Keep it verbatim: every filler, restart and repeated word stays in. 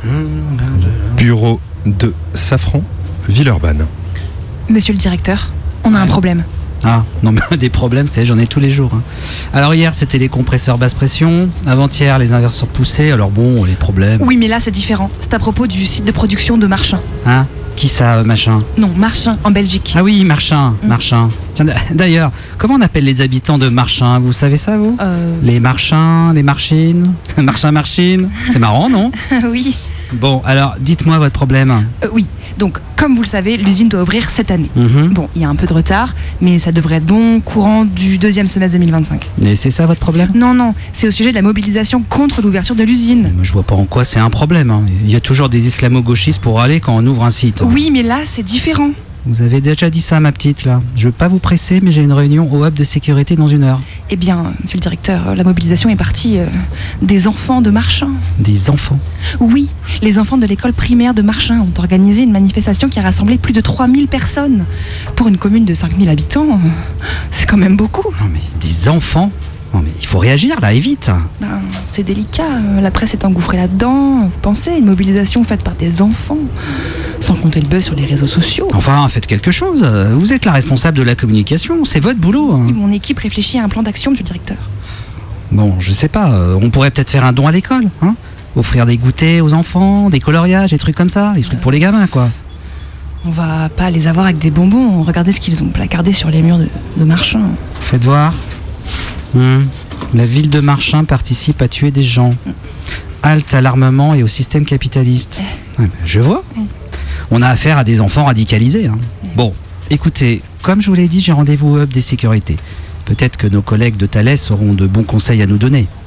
Bureau de Safran, Villeurbanne. Monsieur le directeur, on a un problème. Ah, non mais des problèmes, c'est j'en ai tous les jours. Hein. Alors hier, c'était les compresseurs basse pression. Avant-hier, les inverseurs poussés. Alors bon, les problèmes... Oui, mais là, c'est différent. C'est à propos du site de production de Marchin. Hein ? Qui ça, machin ? Non, Marchin, en Belgique. Ah oui, Marchin, Mm. Marchin. Tiens, d'ailleurs, comment on appelle les habitants de Marchin ? Vous savez ça, vous ? Euh... Les Marchins, les Marchines, Marchin, Marchine. C'est marrant, non ? oui. Bon, alors, dites-moi votre problème. Euh, oui. Donc, comme vous le savez, l'usine doit ouvrir cette année. Mhm. Bon, il y a un peu de retard, mais ça devrait être bon courant du deuxième semestre deux mille vingt-cinq. Et c'est ça votre problème ? Non, non, c'est au sujet de la mobilisation contre l'ouverture de l'usine. Moi, je vois pas en quoi c'est un problème. Hein. Il y a toujours des islamo-gauchistes pour aller quand on ouvre un site. Oui, mais là, c'est différent. Vous avez déjà dit ça, ma petite, là. Je veux pas vous presser, mais j'ai une réunion au hub de sécurité dans une heure. Eh bien, monsieur le directeur, la mobilisation est partie euh, des enfants de Marchin. Des enfants ? Oui, les enfants de l'école primaire de Marchin ont organisé une manifestation qui a rassemblé plus de trois mille personnes. Pour une commune de cinq mille habitants, euh, c'est quand même beaucoup. Non, mais des enfants ? Non, mais il faut réagir, là, et vite. Ben, c'est délicat, euh, la presse est engouffrée là-dedans. Vous pensez, une mobilisation faite par des enfants, sans compter le buzz sur les réseaux sociaux. Enfin, faites quelque chose. Vous êtes la responsable de la communication, c'est votre boulot. Hein. Mon équipe réfléchit à un plan d'action, monsieur le directeur. Bon, je sais pas, euh, on pourrait peut-être faire un don à l'école, hein ? Offrir des goûters aux enfants, des coloriages, des trucs comme ça, des trucs pour les gamins, quoi. On va pas les avoir avec des bonbons, regardez ce qu'ils ont placardé sur les murs de, de Marchin. Faites voir. Hum. La ville de Marchin participe à tuer des gens. Halte à l'armement et au système capitaliste. Ouais, ben, je vois. On a affaire à des enfants radicalisés. Hein. Bon, écoutez, comme je vous l'ai dit, j'ai rendez-vous au hub des sécurités. Peut-être que nos collègues de Thalès auront de bons conseils à nous donner.